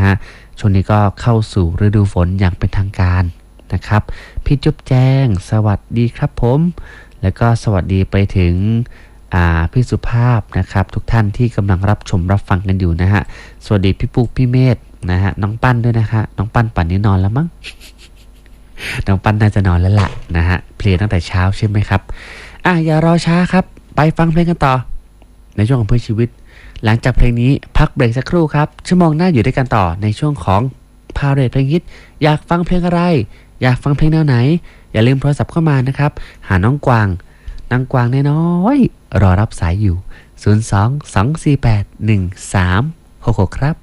ฮะช่วงนี้ก็เข้าสู่ฤดูฝนอย่างเป็นทางการนะครับพี่จุ๊บแจ้งสวัสดีครับผมแล้วก็สวัสดีไปถึงพี่สุภาพนะครับทุกท่านที่กำลังรับชมรับฟังกันอยู่นะฮะสวัสดีพี่ปุ๊กพี่เมธนะฮะน้องปั้นด้วยนะคะน้องปั้นป่านนี้นอนแล้วมั้ง น้องปั้นน่าจะนอนแล้วล่ะนะฮะเพลียตั้งแต่เช้าใช่ไหมครับอย่ารอช้าครับไปฟังเพลงกันต่อในช่วงของเพื่อชีวิตหลังจากเพลงนี้พักเบรกสักครู่ครับชั่วโมงหน้าอยู่ด้วยกันต่อในช่วงของพาเรทเพลงฮิตอยากฟังเพลงอะไรอยากฟังเพลงแนวไหนอย่าลืมโทรศัพท์เข้ามานะครับหาน้องกวางนางกวางน้อยๆรอรับสายอยู่ 02-248-1366 ครับ